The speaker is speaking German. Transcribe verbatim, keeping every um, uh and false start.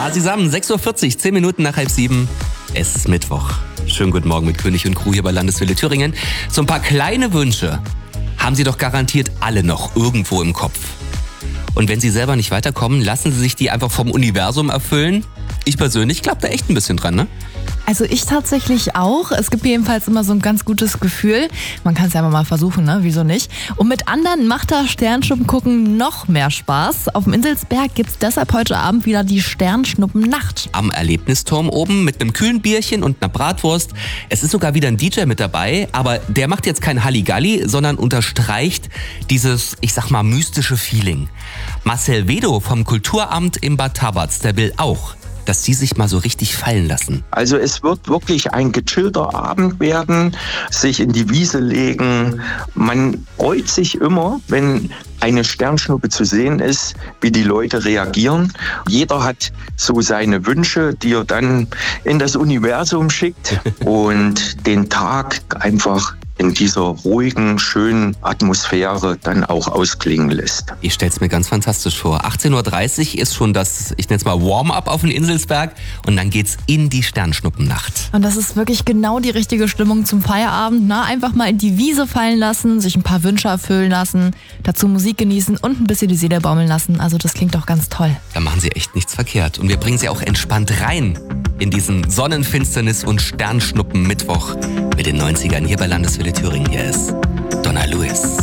Ja, zusammen, sechs Uhr vierzig, zehn Minuten nach halb sieben. Es ist Mittwoch. Schönen guten Morgen mit König und Crew hier bei Landeswelle Thüringen. So ein paar kleine Wünsche haben Sie doch garantiert alle noch irgendwo im Kopf. Und wenn Sie selber nicht weiterkommen, lassen Sie sich die einfach vom Universum erfüllen. Ich persönlich glaube da echt ein bisschen dran, ne? Also ich tatsächlich auch. Es gibt jedenfalls immer so ein ganz gutes Gefühl. Man kann es ja einfach mal versuchen, ne? Wieso nicht? Und mit anderen macht das Sternschnuppen gucken noch mehr Spaß. Auf dem Inselsberg gibt's deshalb heute Abend wieder die Sternschnuppennacht. Am Erlebnisturm oben mit einem kühlen Bierchen und einer Bratwurst. Es ist sogar wieder ein D J mit dabei, aber der macht jetzt kein Halligalli, sondern unterstreicht dieses, ich sag mal, mystische Feeling. Marcel Wedo vom Kulturamt in Bad Tabatz, der will auch, dass die sich mal so richtig fallen lassen. Also es wird wirklich ein gechillter Abend werden, sich in die Wiese legen. Man freut sich immer, wenn eine Sternschnuppe zu sehen ist, wie die Leute reagieren. Jeder hat so seine Wünsche, die er dann in das Universum schickt und den Tag einfach in dieser ruhigen, schönen Atmosphäre dann auch ausklingen lässt. Ich stell's mir ganz fantastisch vor. achtzehn Uhr dreißig ist schon das, ich nenne es mal Warm-up auf den Inselsberg und dann geht's in die Sternschnuppennacht. Und das ist wirklich genau die richtige Stimmung zum Feierabend. Na, einfach mal in die Wiese fallen lassen, sich ein paar Wünsche erfüllen lassen, dazu Musik genießen und ein bisschen die Seele baumeln lassen. Also das klingt doch ganz toll. Da machen Sie echt nichts verkehrt. Und wir bringen Sie auch entspannt rein in diesen Sonnenfinsternis- und Sternschnuppen-Mittwoch mit den neunzigern hier bei Landeswelle Thüringen. Hier ist Donna Lewis.